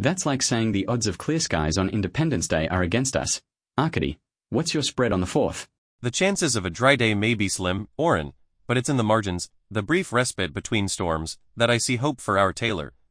That's like saying the odds of clear skies on Independence Day are against us. Arkady, what's your spread on the 4th? The chances of a dry day may be slim, Oren, but it's in the margins, the brief respite between storms, that I see hope for our Taylor.